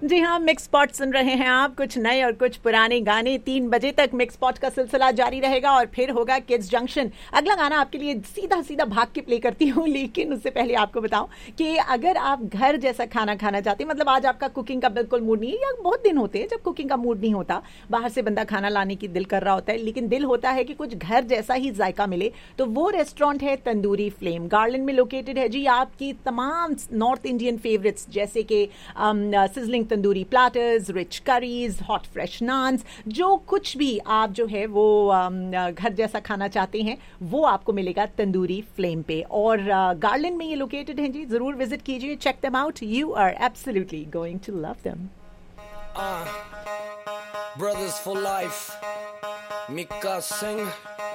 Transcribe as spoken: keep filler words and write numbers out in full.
जी हाँ, mix spot सुन रहे हैं आप। कुछ नए और कुछ पुराने गाने। तीन बजे तक मिक्स स्पॉट का सिलसिला जारी रहेगा और फिर होगा किड्स जंक्शन। अगला गाना आपके लिए सीधा सीधा भाग के प्ले करती हूँ, लेकिन उससे पहले आपको बताऊं कि अगर आप घर जैसा खाना खाना चाहते हैं, मतलब आज आपका कुकिंग का बिल्कुल मूड नहीं है, या बहुत दिन होते हैं जब कुकिंग का मूड नहीं होता, बाहर से बंदा खाना लाने की दिल कर रहा होता है, लेकिन दिल होता है कि कुछ घर जैसा ही जायका मिले, तो वो रेस्टोरेंट है तंदूरी फ्लेम। गार्डन में लोकेटेड है जी। आपकी तमाम नॉर्थ इंडियन फेवरेट्स जैसे कि sizzling tandoori platters, rich curries, hot fresh naans, जो कुछ भी आप जो है वो um, घर जैसा खाना चाहते हैं वो आपको मिलेगा तंदूरी फ्लेम पे। और गार्डन में ये लोकेटेड है जी, जरूर विजिट कीजिए, check them out, you are absolutely going to love them. Brothers for life, Mika Singh,